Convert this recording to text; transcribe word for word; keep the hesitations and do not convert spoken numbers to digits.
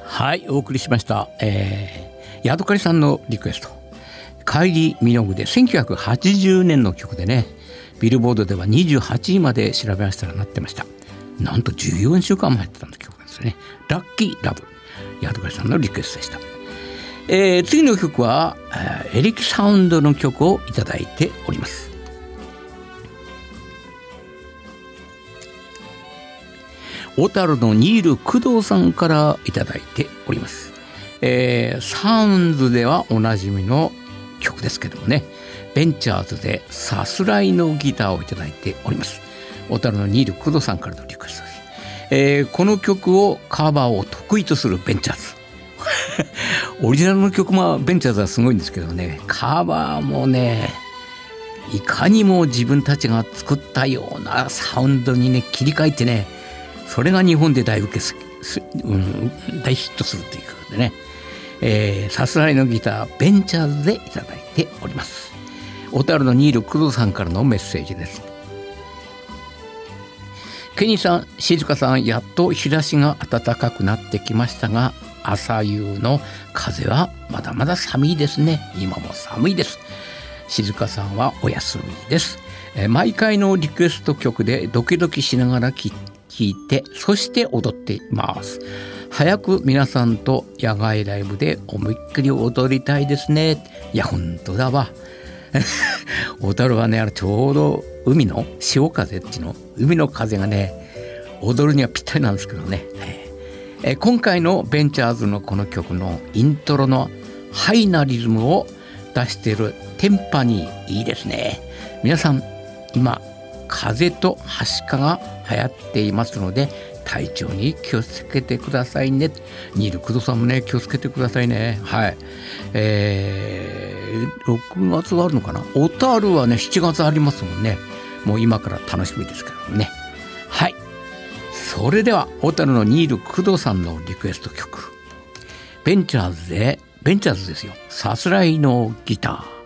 はい、お送りしました、えー、ヤドカリさんのリクエスト、カイリー・ミノグでせんきゅうひゃくはちじゅうねんの曲でね、ビルボードではにじゅうはちいまで調べましたらなってました。なんとじゅうよんしゅうかんも入ってたんだ曲なんですね。ラッキーラブ、ヤドカリさんのリクエストでした。えー、次の曲はエリックサウンドの曲をいただいております。小樽のニール工藤さんからいただいております。えー、サウンズではおなじみの曲ですけどもね、ベンチャーズでさすらいのギターをいただいております。小樽のニール工藤さんからのリクエストです。えー、この曲をカバーを得意とするベンチャーズオリジナルの曲もベンチャーズはすごいんですけどね、カバーもね、いかにも自分たちが作ったようなサウンドにね切り替えてね、それが日本で大受けす、うん、大ヒットするということでね、えー、さすらいのギターベンチャーズでいただいております。小樽のニール工藤さんからのメッセージです。ケニーさん、静香さん、やっと日差しが暖かくなってきましたが、朝夕の風はまだまだ寒いですね。今も寒いです。静香さんはお休みです。えー、毎回のリクエスト曲でドキドキしながら聴いて、そして踊っています。早く皆さんと野外ライブで思いっきり踊りたいですね。いや本当だわ小樽はね、あれちょうど海の潮風っていうの、海の風がね踊るにはぴったりなんですけどね、えー、今回のベンチャーズのこの曲のイントロのハイなリズムを出しているテンパニー、いいですね。皆さん今風邪とはしかが流行っていますので体調に気をつけてくださいね。ニール工藤さんもね気をつけてくださいね。はい、えー、ろくがつはあるのかな。小樽はねしちがつありますもんね。もう今から楽しみですからね。はい、それでは小樽のニール工藤さんのリクエスト曲、ベンチャーズでベンチャーズですよ、さすらいのギター。